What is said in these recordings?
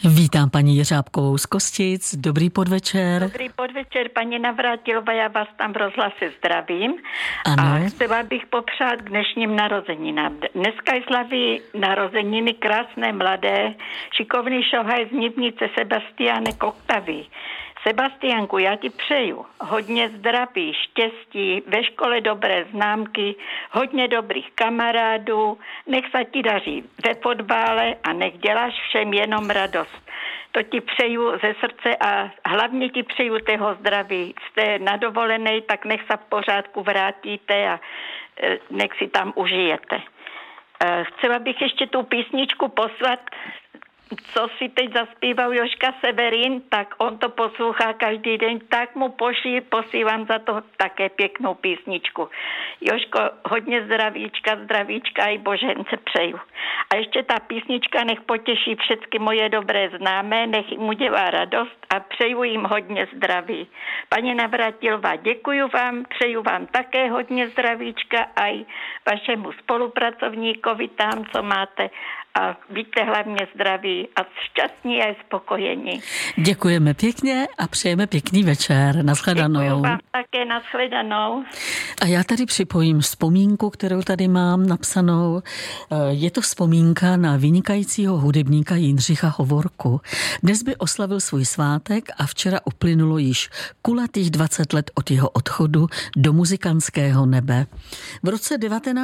Vítám paní Jeřábkovou z Kostic. Dobrý podvečer. Dobrý podvečer, paní Navrátilová, já vás tam v rozhlase zdravím. Ano. A chtěla bych popřát k dnešním narozeninám. Dneska slaví narozeniny krásné mladé, šikovný šohaj z Nivnice Sebastiane Koktavy. Sebastiánku, já ti přeju hodně zdraví, štěstí, ve škole dobré známky, hodně dobrých kamarádů, nech se ti daří ve fotbále a nech děláš všem jenom radost. To ti přeju ze srdce a hlavně ti přeju tého zdraví. Jste na dovolenej, tak nech se v pořádku vrátíte a nech si tam užijete. Chtěla bych ještě tu písničku poslat, co si teď zaspíval Jožka Severin, tak on to poslouchá každý den, tak mu posílám za to také pěknou písničku. Jožko, hodně zdravíčka i Božence přeju. A ještě ta písnička nech potěší všechny moje dobré známé, nech mu dělá radost a přeju jim hodně zdraví. Paní Navrátilová, děkuju vám, přeju vám také hodně zdravíčka a i vašemu spolupracovníkovi tam, co máte. A buďte hlavně zdraví a šťastní a spokojení. Děkujeme pěkně a přejeme pěkný večer. Nashledanou. Děkuju vám také, nashledanou. A já tady připojím vzpomínku, kterou tady mám napsanou. Je to vzpomínka na vynikajícího hudebníka Jindřicha Hovorku. Dnes by oslavil svůj svátek a včera uplynulo již kulatých 20 let od jeho odchodu do muzikantského nebe. V roce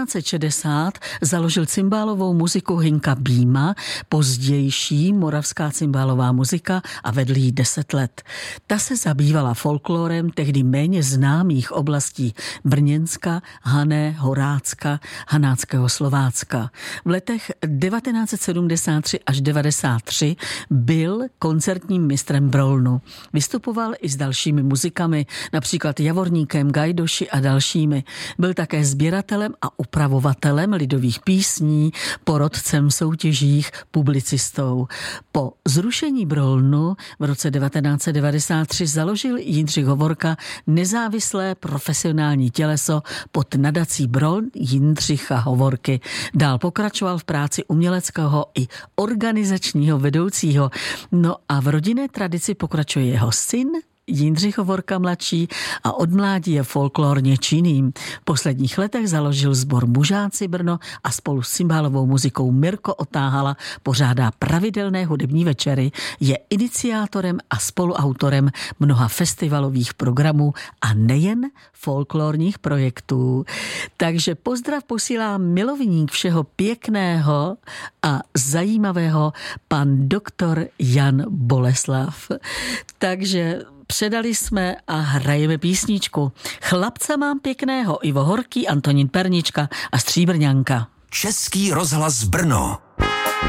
1960 založil cymbálovou muziku Hinka Býma, pozdější moravská cymbálová muzika a vedl jí 10 let. Ta se zabývala folklorem tehdy méně známých oblastí Brněnska, Hané, Horácka, Hanáckého Slovácka. V letech 1973 až 93 byl koncertním mistrem Brolnu. Vystupoval i s dalšími muzikami, například Javorníkem, Gajdoši a dalšími. Byl také sběratelem a upravovatelem lidových písní, porodcem soutěžích, publicistou. Po zrušení Brolnu v roce 1993 založil Jindřich Hovorka nezávislé profesionální těleso pod nadací Broln Jindřicha Hovorky. Dál pokračoval v práci uměleckého i organizačního vedoucího. No a v rodinné tradici pokračuje jeho syn Jindřich Hovorka mladší a od mládí je folklorně činným. V posledních letech založil sbor Mužáci Brno a spolu s cymbálovou muzikou Mirko Otáhala pořádá pravidelné hudební večery, je iniciátorem a spoluautorem mnoha festivalových programů a nejen folklorních projektů. Takže pozdrav posílá milovník všeho pěkného a zajímavého pan doktor Jan Boleslav. Takže předali jsme a hrajeme písničku. Chlapca mám pěkného, Ivo Horký, Antonín Pernička a Stříbrňanka. Český rozhlas Brno.